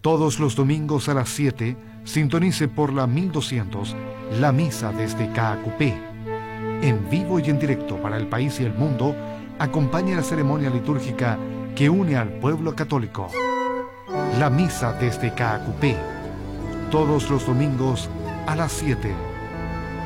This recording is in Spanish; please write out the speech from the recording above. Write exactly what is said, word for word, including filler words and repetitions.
Todos los domingos a las siete, sintonice por la mil doscientos, la misa desde Caacupé. En vivo y en directo para el país y el mundo, acompañe la ceremonia litúrgica que une al pueblo católico. La misa desde Caacupé, todos los domingos a las siete.